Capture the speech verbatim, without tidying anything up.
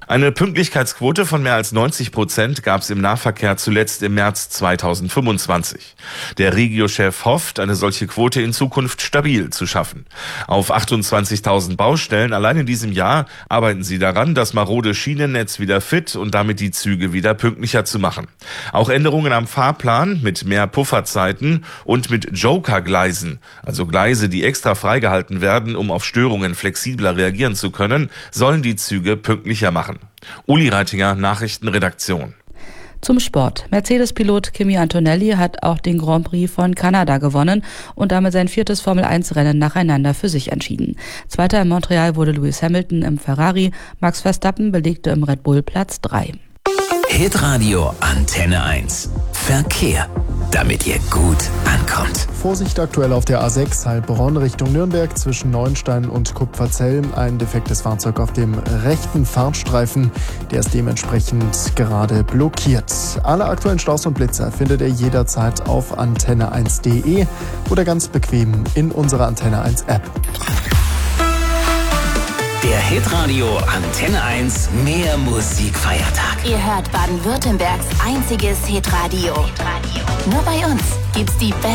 Eine Pünktlichkeitsquote von mehr als neunzig Prozent gab es im Nahverkehr zuletzt im März zweitausendfünfundzwanzig. Der Regio-Chef hofft, eine solche Quote in Zukunft stabil zu schaffen. Auf achtundzwanzigtausend Baustellen allein in diesem Jahr arbeiten sie daran, das marode Schienennetz wieder fit und damit die Züge wieder pünktlicher zu machen. Auch Änderungen am Fahrplan mit mehr Pufferzeiten und mit Joker-Gleisen, also Gleise, die extra freigehalten werden, um auf Störungen flexibler reagieren zu können, sollen die Züge pünktlicher machen. Uli Reitinger, Nachrichtenredaktion. Zum Sport. Mercedes-Pilot Kimi Antonelli hat auch den Grand Prix von Kanada gewonnen und damit sein viertes Formel eins Rennen nacheinander für sich entschieden. Zweiter in Montreal wurde Lewis Hamilton im Ferrari, Max Verstappen belegte im Red Bull Platz drei. Hitradio Antenne eins. Verkehr, damit ihr gut ankommt. Vorsicht aktuell auf der A sechs Heilbronn Richtung Nürnberg zwischen Neuenstein und Kupferzell. Ein defektes Fahrzeug auf dem rechten Fahrstreifen. Der ist dementsprechend gerade blockiert. Alle aktuellen Staus und Blitzer findet ihr jederzeit auf antenne eins punkt de oder ganz bequem in unserer Antenne eins App. Der Hitradio Antenne eins Mehr Musikfeiertag. Ihr hört Baden-Württembergs einziges Hitradio. Hitradio. Nur bei uns gibt's die besten